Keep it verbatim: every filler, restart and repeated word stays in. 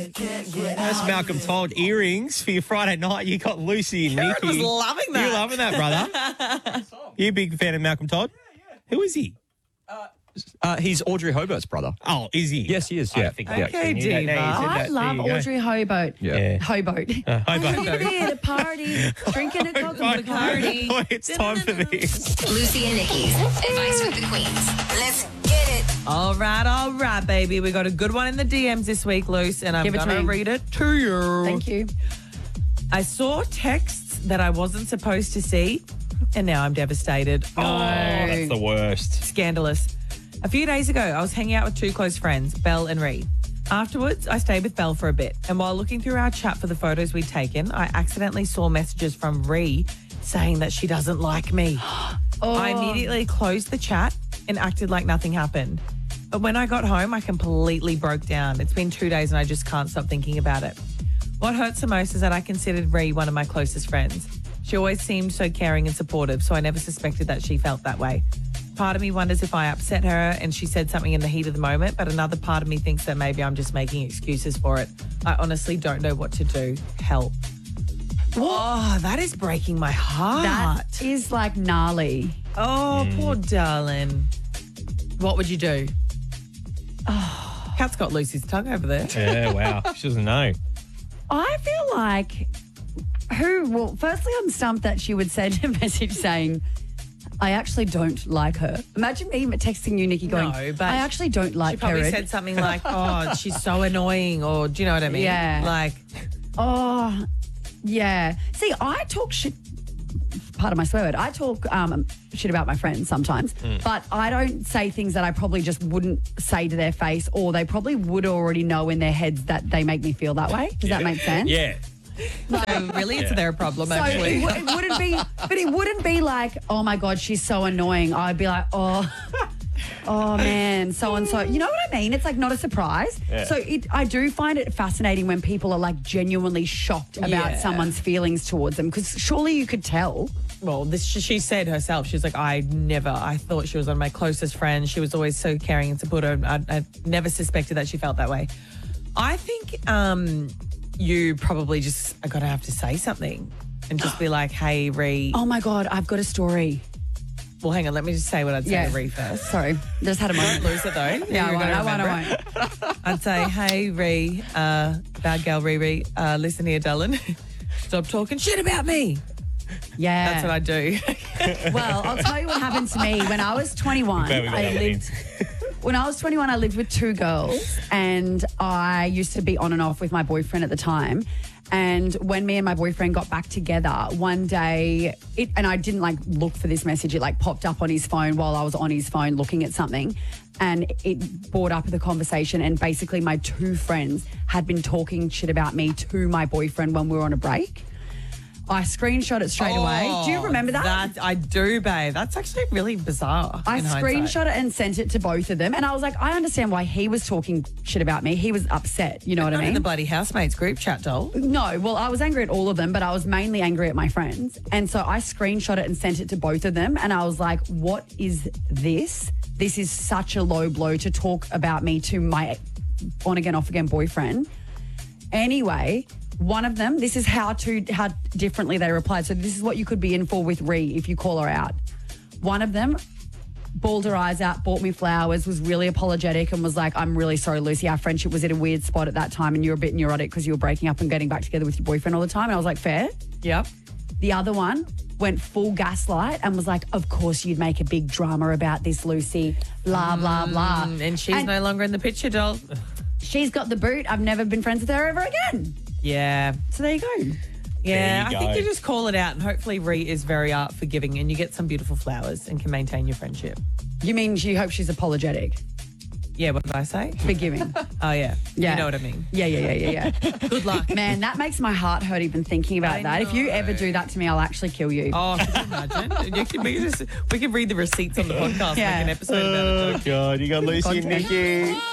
That's Malcolm Todd earrings for your Friday night. You got Lucy and Karen Nikki. was loving that. You're loving that, brother. You a big fan of Malcolm Todd? Yeah, yeah. Who is he? Uh, he's Audrey Hobart's brother. Oh, is he? Yes, he is, I yeah. don't think I Okay, actually knew that. Diva. Now you said I that. love There you go. Audrey Hobart. Yeah. Hobart. Uh, Hobart. I'm here at a party, drinking a coke and Bacardi. Oh, it's time for this. Lucy and Nikki's Advice with the Queens. Let's get it. All right, all right, baby. We got a good one in the D Ms this week, Luce, and I'm Give it to going to me. read it to you. Thank you. I saw texts that I wasn't supposed to see, and now I'm devastated. Oh, that's the worst. Scandalous. A few days ago, I was hanging out with two close friends, Belle and Ree. Afterwards, I stayed with Belle for a bit, and while looking through our chat for the photos we'd taken, I accidentally saw messages from Ree saying that she doesn't like me. Oh. I immediately closed the chat and acted like nothing happened. But when I got home, I completely broke down. It's been two days and I just can't stop thinking about it. What hurts the most is that I considered Ree one of my closest friends. She always seemed so caring and supportive, so I never suspected that she felt that way. Part of me wonders if I upset her and she said something in the heat of the moment, but another part of me thinks that maybe I'm just making excuses for it. I honestly don't know what to do. Help. Oh, that is breaking my heart. That is like gnarly. Oh, poor darling. What would you do? Oh, Kat's got Lucy's tongue over there. Yeah, wow. She doesn't know. I feel like who, well, firstly, I'm stumped that she would send a message saying, I actually don't like her. Imagine me texting you, Nikki, going, No, but I actually don't like She probably her. said something like, oh, she's so annoying, or do you know what I mean? Yeah. Like, Oh, yeah. See, I talk shit, pardon my swear word, I talk um, shit about my friends sometimes, but I don't say things that I probably just wouldn't say to their face, or they probably would already know in their heads that they make me feel that way. Does that make sense? Yeah. so really it's their problem, So it, actually. w- it wouldn't be, but it wouldn't be like, oh my God, she's so annoying. I'd be like, oh, oh man, so and so. You know what I mean? It's like not a surprise. Yeah. So it, I do find it fascinating when people are like genuinely shocked about Yeah. someone's feelings towards them, because surely you could tell. Well, this she said herself. She's like, I never, I thought she was one of my closest friends. She was always so caring and supportive. I, I never suspected that she felt that way. I think um, you probably just are going to have to say something and just be like, hey, Ree. Oh my God, I've got a story. Well, hang on. Let me just say what I'd say Yeah. to Ree first. Sorry, just had a Don't moment. lose it, though. Yeah, I You're won't, gonna I won't, remember I it. won't. I'd say, hey, Ree, uh, bad girl Ree, uh, listen here, darling. Stop talking shit about me. Yeah. That's what I do. Well, I'll tell you what happened to me when I was twenty-one. Glad we got I that one lived when I was twenty-one. I lived with two girls, and I used to be on and off with my boyfriend at the time. And when me and my boyfriend got back together, one day, it, and I didn't like look for this message. It like popped up on his phone while I was on his phone looking at something, and it brought up the conversation. And basically, my two friends had been talking shit about me to my boyfriend when we were on a break. I screenshot it straight away. Do you remember that? That I do, babe. That's actually really bizarre. I in hindsight. screenshot it and sent it to both of them. And I was like, I understand why he was talking shit about me. He was upset. You know what I Not in mean? the bloody housemates group chat, doll. No, well, I was angry at all of them, but I was mainly angry at my friends. And so I screenshot it and sent it to both of them. And I was like, what is this? This is such a low blow to talk about me to my on again, off again boyfriend. Anyway, one of them, this is how to how differently they replied. So this is what you could be in for with Ree if you call her out. One of them bawled her eyes out, bought me flowers, was really apologetic and was like, I'm really sorry, Lucy. Our friendship was at a weird spot at that time and you were a bit neurotic because you were breaking up and getting back together with your boyfriend all the time. And I was like, fair. Yep. The other one went full gaslight and was like, of course you'd make a big drama about this, Lucy. Blah, blah, blah. And she's And no longer in the picture, doll. she's got the boot. I've never been friends with her ever again. Yeah. So there you go. Yeah, you I think go. you just call it out and hopefully Ree is very art forgiving and you get some beautiful flowers and can maintain your friendship. You mean she hopes she's apologetic? Yeah, what did I say? Forgiving. Oh, yeah. Yeah. You know what I mean. Yeah, yeah, yeah, yeah, yeah. Good luck. Man, that makes my heart hurt even thinking about I that. If you know. ever do that to me, I'll actually kill you. Oh, can you imagine? You can, we, can just, we can read the receipts on the podcast, Yeah. make an episode about it. Oh, God. You got Lucy and Content. Nikki.